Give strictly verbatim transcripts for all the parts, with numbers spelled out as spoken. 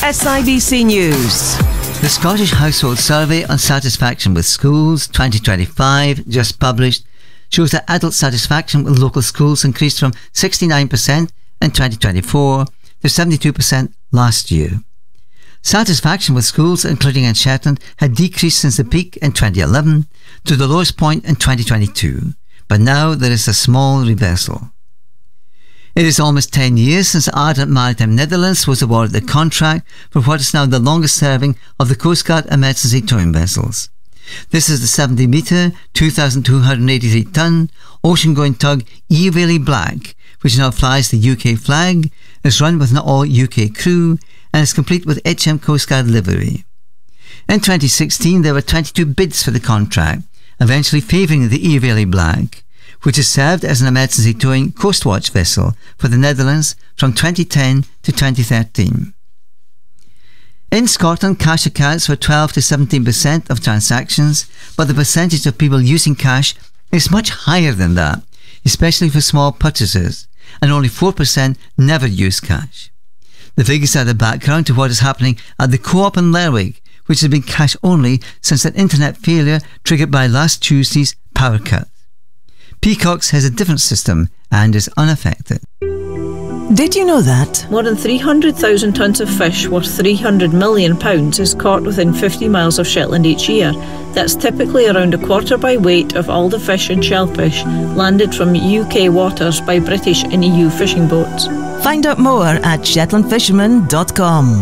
S I B C News. The Scottish Household Survey on Satisfaction with Schools twenty twenty-five, just published, shows that adult satisfaction with local schools increased from sixty-nine percent in twenty twenty-four to seventy-two percent last year. Satisfaction with schools, including in Shetland, had decreased since the peak in twenty eleven to the lowest point in twenty twenty-two, but now there is a small reversal. It is almost ten years since Ardent Maritime Netherlands was awarded the contract for what is now the longest serving of the Coast Guard emergency towing vessels. This is the seventy metre, two thousand two hundred eighty-three tonne, ocean-going tug Earley Black, which now flies the U K flag, is run with an all-U K crew, and is complete with H M Coast Guard livery. In twenty sixteen, there were twenty-two bids for the contract, eventually favouring the Earley Black, which has served as an emergency towing Coast Watch vessel for the Netherlands from twenty ten to twenty thirteen. In Scotland, cash accounts for twelve to seventeen percent of transactions, but the percentage of people using cash is much higher than that, especially for small purchases, and only four percent never use cash. The figures are the background to what is happening at the Co-op in Lerwick, which has been cash only since an internet failure triggered by last Tuesday's power cut. Peacocks has a different system and is unaffected. Did you know that more than three hundred thousand tonnes of fish worth three hundred million pounds is caught within fifty miles of Shetland each year? That's typically around a quarter by weight of all the fish and shellfish landed from U K waters by British and E U fishing boats. Find out more at shetland fisherman dot com.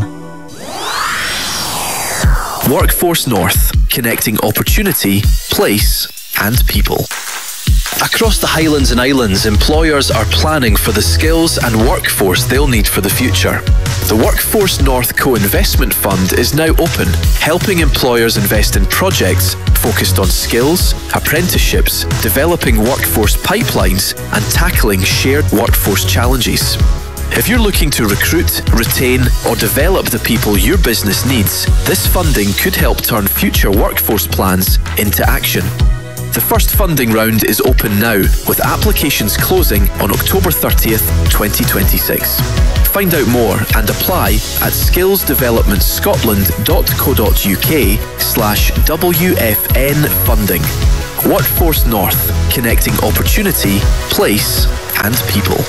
Workforce North, connecting opportunity, place and people. Across the Highlands and Islands, employers are planning for the skills and workforce they'll need for the future. The Workforce North Co-Investment Fund is now open, helping employers invest in projects focused on skills, apprenticeships, developing workforce pipelines, and tackling shared workforce challenges. If you're looking to recruit, retain, or develop the people your business needs, this funding could help turn future workforce plans into action. The first funding round is open now, with applications closing on October thirtieth, twenty twenty-six. Find out more and apply at skills development scotland dot co dot uk slash W F N funding. Workforce North, connecting opportunity, place and people.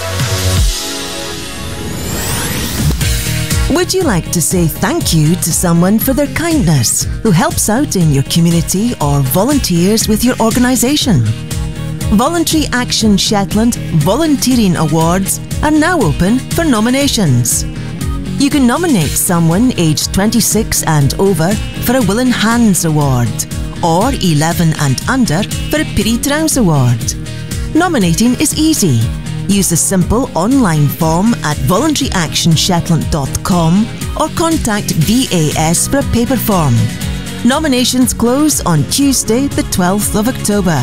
Would you like to say thank you to someone for their kindness who helps out in your community or volunteers with your organisation? Voluntary Action Shetland Volunteering Awards are now open for nominations. You can nominate someone aged twenty-six and over for a Willing Hands Award, or eleven and under for a Peary Drowse Award. Nominating is easy. Use the simple online form at voluntary action shetland dot com or contact V A S for a paper form. Nominations close on Tuesday, the twelfth of October.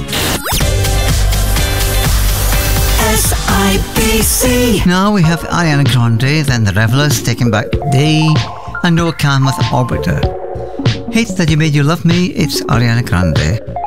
S I B C. Now we have Ariana Grande, then the Revellers, Taking Back the Day, and Noah Kahan with Orbiter. Hate That You Made You Love Me, it's Ariana Grande.